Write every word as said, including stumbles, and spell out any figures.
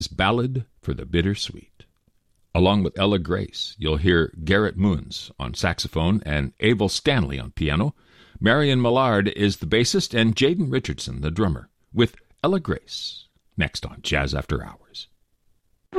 Ballad for the Bittersweet. Along with Ella Grace, you'll hear Garrett Moons on saxophone and Abel Stanley on piano. Marion Millard is the bassist and Jaden Richardson the drummer, with Ella Grace next on Jazz After Hours.